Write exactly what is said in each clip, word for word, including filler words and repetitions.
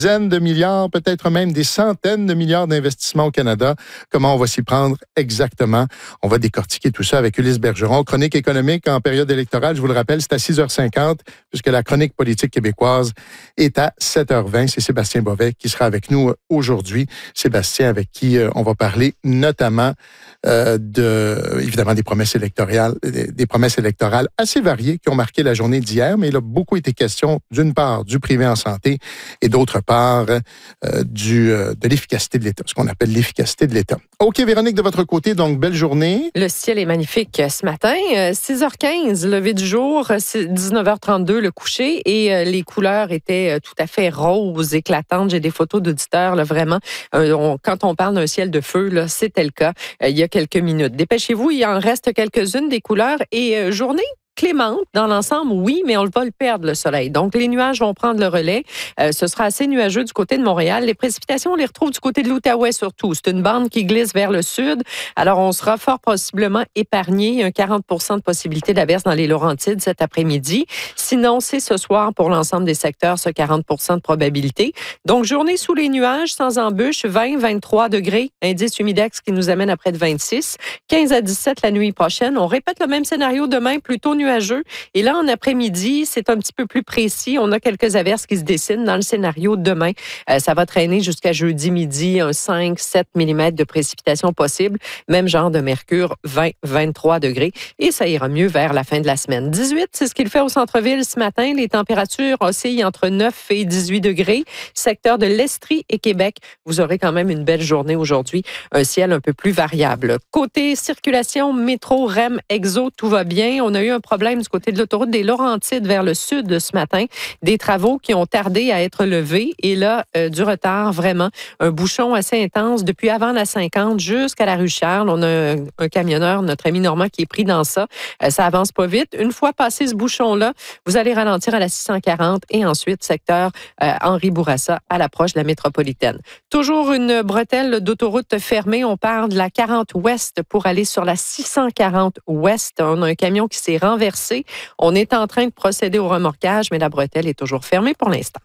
dizaines de milliards, peut-être même des centaines de milliards d'investissements au Canada. Comment on va s'y prendre exactement? On va décortiquer tout ça avec Ulysse Bergeron. Chronique économique en période électorale, je vous le rappelle, c'est à six heures cinquante, puisque la chronique politique québécoise est à sept heures vingt. C'est Sébastien Bovet qui sera avec nous aujourd'hui. Sébastien, avec qui euh, on va parler notamment euh, de, évidemment, des promesses électorales, des, des promesses électorales assez variées qui ont marqué la journée d'hier, mais il a beaucoup été question, d'une part, du privé en santé et d'autre part, euh, du, euh, de l'efficacité de l'État, ce qu'on appelle l'efficacité de l'État. OK, Véronique, de votre côté, donc, belle journée. Le ciel est magnifique ce matin. six heures quinze, lever du jour, dix-neuf heures trente-deux, le coucher, et les couleurs étaient tout à fait roses, éclatantes. J'ai des photos d'auditeurs, là, vraiment. Euh, on, quand on parle d'un ciel de feu, là, c'était le cas euh, il y a quelques minutes. Dépêchez-vous, il en reste quelques-unes des couleurs. Et euh, journée clémente dans l'ensemble, oui, mais on va le perdre, le soleil. Donc, les nuages vont prendre le relais. Euh, ce sera assez nuageux du côté de Montréal. Les précipitations, on les retrouve du côté de l'Outaouais surtout. C'est une bande qui glisse vers le sud. Alors, on sera fort possiblement épargné. Un quarante pour cent de possibilité d'averse dans les Laurentides cet après-midi. Sinon, c'est ce soir pour l'ensemble des secteurs, ce quarante pour cent de probabilité. Donc, journée sous les nuages, sans embûches, vingt à vingt-trois degrés. Indice humidex qui nous amène à près de vingt-six. quinze à dix-sept la nuit prochaine. On répète le même scénario demain, plutôt nuageux. Et là, en après-midi, c'est un petit peu plus précis. On a quelques averses qui se dessinent dans le scénario demain. Euh, ça va traîner jusqu'à jeudi midi, un cinq à sept millimètres de précipitations possibles. Même genre de mercure, vingt à vingt-trois degrés. Et ça ira mieux vers la fin de la semaine. dix-huit, c'est ce qu'il fait au centre-ville ce matin. Les températures oscillent entre neuf et dix-huit degrés. Secteur de l'Estrie et Québec, vous aurez quand même une belle journée aujourd'hui. Un ciel un peu plus variable. Côté circulation, métro, R E M, Exo, tout va bien. On a eu un problème du côté de l'autoroute des Laurentides vers le sud ce matin. Des travaux qui ont tardé à être levés. Et là, euh, du retard, vraiment. Un bouchon assez intense depuis avant la cinquante jusqu'à la rue Charles. On a un, un camionneur, notre ami Normand, qui est pris dans ça. Euh, ça avance pas vite. Une fois passé ce bouchon-là, vous allez ralentir à la six cent quarante et ensuite secteur euh, Henri Bourassa à l'approche de la métropolitaine. Toujours une bretelle d'autoroute fermée. On part de la quarante ouest pour aller sur la six cent quarante ouest. On a un camion qui s'est renversé. On est en train de procéder au remorquage, mais la bretelle est toujours fermée pour l'instant.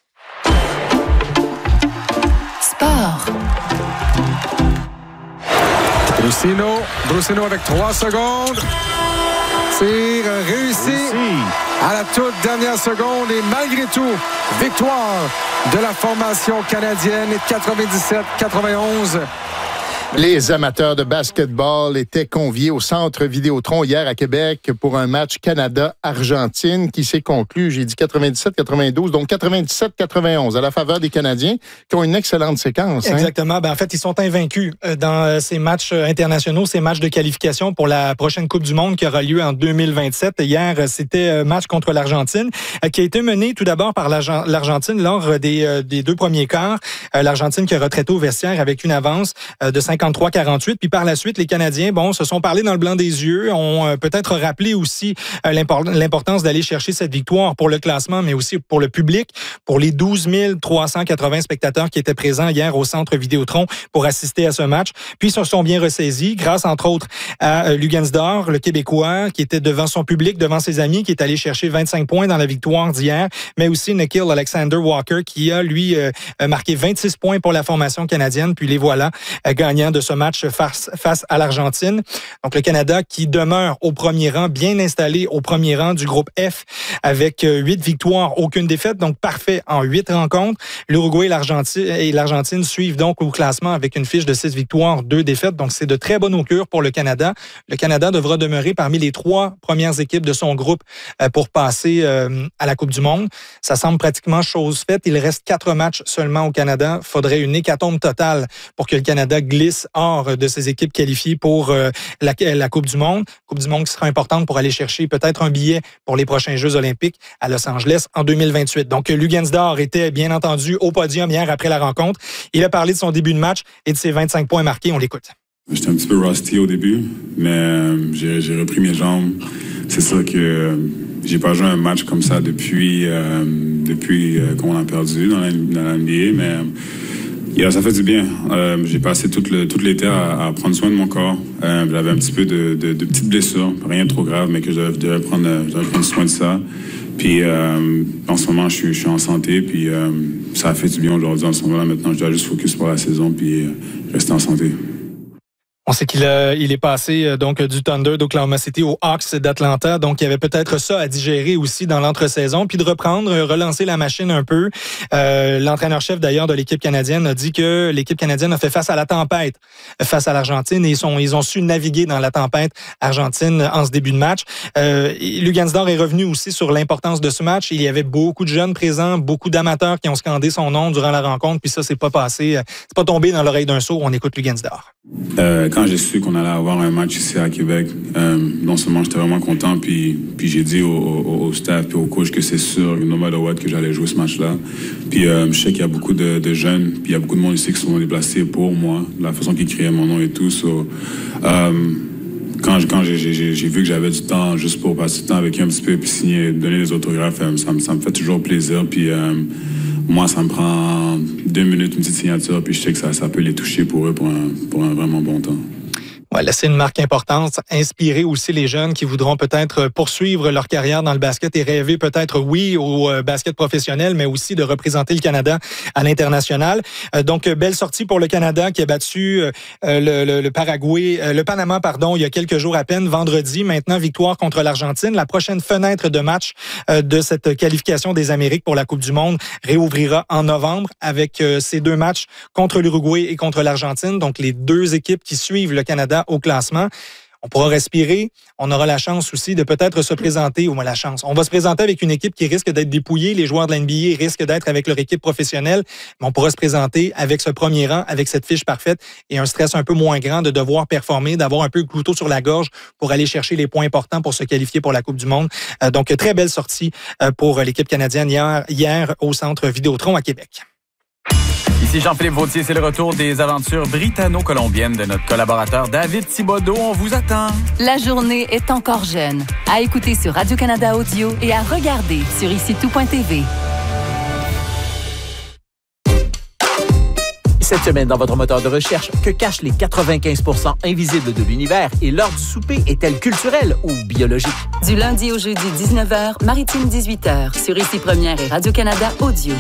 Sport. Brussino, Brussino avec trois secondes. Tir réussi à la toute dernière seconde et malgré tout, victoire de la formation canadienne quatre-vingt-dix-sept à quatre-vingt-onze. Les amateurs de basketball étaient conviés au Centre Vidéotron hier à Québec pour un match Canada-Argentine qui s'est conclu, j'ai dit quatre-vingt-dix-sept à quatre-vingt-douze, donc quatre-vingt-dix-sept à quatre-vingt-onze, à la faveur des Canadiens qui ont une excellente séquence. Hein? Exactement. Ben, en fait, ils sont invaincus dans ces matchs internationaux, ces matchs de qualification pour la prochaine Coupe du Monde qui aura lieu en deux mille vingt-sept. Hier, c'était un match contre l'Argentine qui a été mené tout d'abord par l'Argentine lors des, des deux premiers quarts. L'Argentine qui a retraité au vestiaire avec une avance de cinquante-trois à quarante-huit. Puis par la suite, les Canadiens, bon, se sont parlé dans le blanc des yeux, ont euh, peut-être rappelé aussi euh, l'import- l'importance d'aller chercher cette victoire pour le classement, mais aussi pour le public, pour les douze mille trois cent quatre-vingts spectateurs qui étaient présents hier au Centre Vidéotron pour assister à ce match. Puis ils se sont bien ressaisis grâce, entre autres, à euh, Lugansdor, le Québécois, qui était devant son public, devant ses amis, qui est allé chercher vingt-cinq points dans la victoire d'hier, mais aussi Nikhil Alexander Walker, qui a, lui, euh, marqué vingt-six points pour la formation canadienne. Puis les voilà euh, gagnants de ce match face, face à l'Argentine. Donc, le Canada qui demeure au premier rang, bien installé au premier rang du groupe F avec huit victoires, aucune défaite, donc parfait en huit rencontres. L'Uruguay et l'Argentine, et l'Argentine suivent donc au classement avec une fiche de six victoires, deux défaites. Donc, c'est de très bon augure pour le Canada. Le Canada devra demeurer parmi les trois premières équipes de son groupe pour passer à la Coupe du Monde. Ça semble pratiquement chose faite. Il reste quatre matchs seulement au Canada. Il faudrait une hécatombe totale pour que le Canada glisse hors de ses équipes qualifiées pour euh, la, la Coupe du Monde. Coupe du Monde qui sera importante pour aller chercher peut-être un billet pour les prochains Jeux olympiques à Los Angeles en deux mille vingt-huit. Donc, Lugansdor était bien entendu au podium hier après la rencontre. Il a parlé de son début de match et de ses vingt-cinq points marqués. On l'écoute. J'étais un petit peu rusty au début, mais euh, j'ai, j'ai repris mes jambes. C'est sûr que euh, j'ai pas joué un match comme ça depuis, euh, depuis euh, qu'on a perdu dans la, dans la N B A, mais euh, yeah, ça fait du bien. Euh, j'ai passé tout, le, tout l'été à, à prendre soin de mon corps. Euh, j'avais un petit peu de, de, de petites blessures, rien de trop grave, mais que je devais, je devais, prendre, je devais prendre soin de ça. Puis euh, en ce moment, je suis, je suis en santé, puis euh, ça a fait du bien aujourd'hui. En ce moment-là, maintenant, je dois juste focus pour la saison, puis euh, rester en santé. On sait qu'il a, il est passé donc du Thunder d'Oklahoma City aux Hawks d'Atlanta, donc il y avait peut-être ça à digérer aussi dans l'entre-saison, puis de reprendre, relancer la machine un peu. Euh, l'entraîneur-chef d'ailleurs de l'équipe canadienne a dit que l'équipe canadienne a fait face à la tempête face à l'Argentine et ils, sont, ils ont su naviguer dans la tempête argentine en ce début de match. Euh, Lugansdor est revenu aussi sur l'importance de ce match. Il y avait beaucoup de jeunes présents, beaucoup d'amateurs qui ont scandé son nom durant la rencontre, puis ça c'est pas passé, c'est pas tombé dans l'oreille d'un sourd. On écoute Lugansdor. Euh, quand j'ai su qu'on allait avoir un match ici à Québec, euh, non seulement j'étais vraiment content, puis, puis j'ai dit au, au, au staff et au coach que c'est sûr, no matter what, que j'allais jouer ce match-là. Puis euh, je sais qu'il y a beaucoup de, de jeunes, puis il y a beaucoup de monde ici qui sont déplacés pour moi, la façon qu'ils criaient mon nom et tout. So, euh, quand quand j'ai, j'ai, j'ai vu que j'avais du temps juste pour passer du temps avec eux un petit peu, puis signer, donner des autographes, euh, ça, ça me fait toujours plaisir. Puis euh, moi, ça me prend deux minutes, une petite signature, puis je sais que ça, ça peut les toucher pour eux pour un, pour un vraiment bon temps. Ouais, laisser une marque importante, inspirer aussi les jeunes qui voudront peut-être poursuivre leur carrière dans le basket et rêver peut-être, oui, au basket professionnel, mais aussi de représenter le Canada à l'international. Donc, belle sortie pour le Canada qui a battu le, le, le Paraguay, le Panama, pardon, il y a quelques jours à peine, vendredi. Maintenant, victoire contre l'Argentine. La prochaine fenêtre de match de cette qualification des Amériques pour la Coupe du Monde réouvrira en novembre avec ces deux matchs contre l'Uruguay et contre l'Argentine. Donc, les deux équipes qui suivent le Canada au classement. On pourra respirer. On aura la chance aussi de peut-être se présenter, ou moins la chance. On va se présenter avec une équipe qui risque d'être dépouillée. Les joueurs de l'N B A risquent d'être avec leur équipe professionnelle. Mais on pourra se présenter avec ce premier rang, avec cette fiche parfaite et un stress un peu moins grand de devoir performer, d'avoir un peu le couteau sur la gorge pour aller chercher les points importants pour se qualifier pour la Coupe du Monde. Euh, donc, très belle sortie euh, pour l'équipe canadienne hier, hier au Centre Vidéotron à Québec. Ici Jean-Philippe Vautier, c'est le retour des aventures britanno-colombiennes de notre collaborateur David Thibodeau. On vous attend. La journée est encore jeune. À écouter sur Radio-Canada Audio et à regarder sur ici tout point t v. Cette semaine, dans votre moteur de recherche, que cachent les quatre-vingt-quinze pour cent invisibles de l'univers et l'heure du souper est-elle culturelle ou biologique? Du lundi au jeudi, dix-neuf heures, Maritime dix-huit heures, sur Ici Première et Radio-Canada Audio.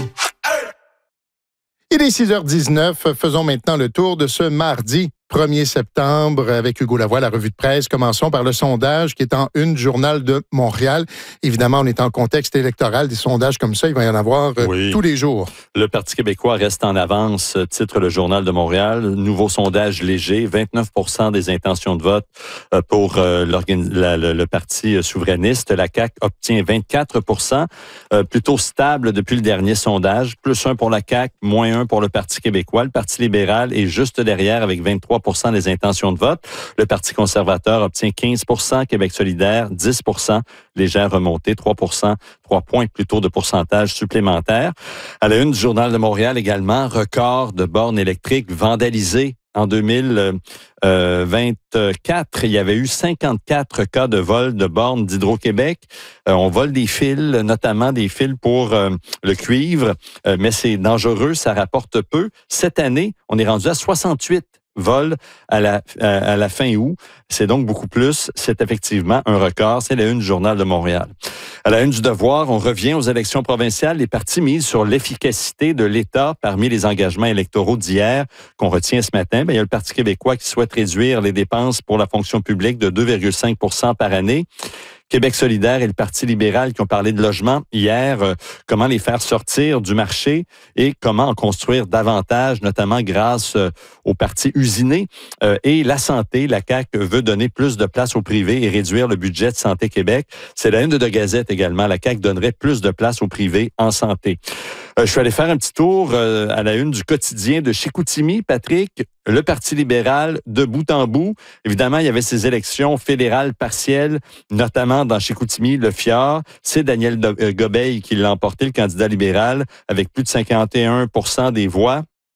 Il est six heures dix-neuf. Faisons maintenant le tour de ce mardi premier septembre avec Hugo Lavoie, la revue de presse. Commençons par le sondage qui est en une du Journal de Montréal. Évidemment, on est en contexte électoral. Des sondages comme ça, il va y en avoir euh, oui. tous les jours. Le Parti québécois reste en avance, titre le Journal de Montréal. Nouveau sondage léger, vingt-neuf pour cent des intentions de vote pour euh, la, le, le Parti souverainiste. La C A Q obtient vingt-quatre pour cent, euh, plutôt stable depuis le dernier sondage. Plus un pour la C A Q, moins un pour le Parti québécois. Le Parti libéral est juste derrière avec vingt-trois pour cent des intentions de vote. Le Parti conservateur obtient quinze pour cent, Québec solidaire dix pour cent, légère remontée, trois pour cent, trois points plutôt de pourcentage supplémentaire. À la une du Journal de Montréal également, record de bornes électriques vandalisées. En deux mille vingt-quatre, il y avait eu cinquante-quatre cas de vol de bornes d'Hydro-Québec. Euh, on vole des fils, notamment des fils pour euh, le cuivre, euh, mais c'est dangereux, ça rapporte peu. Cette année, on est rendu à soixante-huit vols à la, à, à la fin août. C'est donc beaucoup plus. C'est effectivement un record. C'est la une du Journal de Montréal. À la une du Devoir, on revient aux élections provinciales. Les partis misent sur l'efficacité de l'État parmi les engagements électoraux d'hier qu'on retient ce matin. Bien, il y a le Parti québécois qui souhaite réduire les dépenses pour la fonction publique de deux virgule cinq pour cent par année. Québec solidaire et le Parti libéral qui ont parlé de logement hier, euh, comment les faire sortir du marché et comment en construire davantage, notamment grâce euh, au parti usiné. Euh, et la santé, la C A Q veut donner plus de place au privé et réduire le budget de Santé Québec. C'est la une de De Gazette également. La C A Q donnerait plus de place au privé en santé. Euh, je suis allé faire un petit tour euh, à la une du quotidien de Chicoutimi. Patrick, le Parti libéral de bout en bout. Évidemment, il y avait ces élections fédérales partielles, notamment dans Chicoutimi, le Fjord. C'est Daniel Gobeil qui l'a emporté, le candidat libéral, avec plus de cinquante et un pour cent des voix.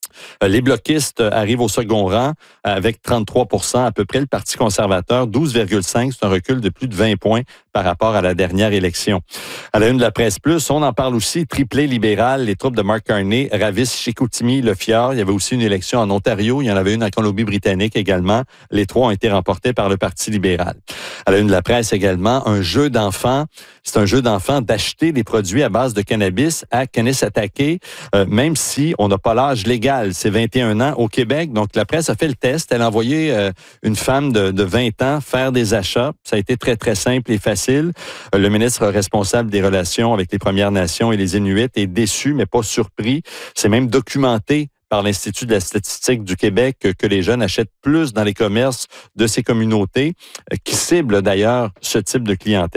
Les bloquistes arrivent au second rang avec trente-trois pour cent à peu près. Le Parti conservateur, douze virgule cinq, c'est un recul de plus de vingt points par rapport à la dernière élection. À la une de la Presse Plus, on en parle aussi, triplé libéral, les troupes de Mark Carney ravissent Chicoutimi, le Fjord. Il y avait aussi une élection en Ontario, il y en avait une en Colombie-Britannique également. Les trois ont été remportés par le Parti libéral. À la une de la Presse également, un jeu d'enfants. C'est un jeu d'enfants d'acheter des produits à base de cannabis à Kanesatake, euh, même si on n'a pas l'âge légal. C'est vingt et un ans au Québec. Donc, la presse a fait le test. Elle a envoyé euh, une femme de, de vingt ans faire des achats. Ça a été très, très simple et facile. Euh, le ministre responsable des relations avec les Premières Nations et les Inuits est déçu, mais pas surpris. C'est même documenté par l'Institut de la statistique du Québec que les jeunes achètent plus dans les commerces de ces communautés, qui ciblent d'ailleurs ce type de clientèle.